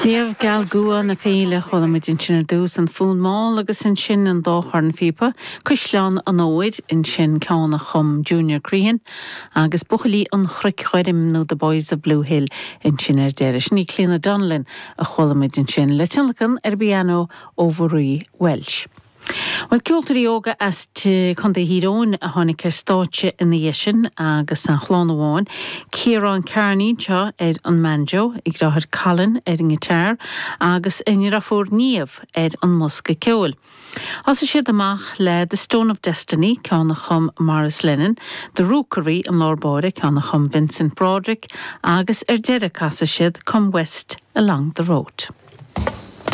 Léamh gal gua na féile chola mit in sin dús an fún má agus in sin an dóchar an fipa, Cuisleán an óid in sin cána chum Junior Crean, agus buchalí an chric chuirim nó the Boys of Blue Hill in sin deiris. Ní Cliona Donlan a chola mit in sin leitanacan biano óvarí Welsh. Well, Culturí óga as chunda hírón a tháinig stáitse in dhéisin agus an chlánaháin, Ciarán Carney seo an manjo, ag ráthir Colin an gitar, agus inrafúr níomh an musca ceol. As siad amach le The Stone of Destiny, cána chum Morris Lennon, The Rookery an Lorbáide, cána chum Vincent Broderick, agus deire casa siad Come West Along the Road.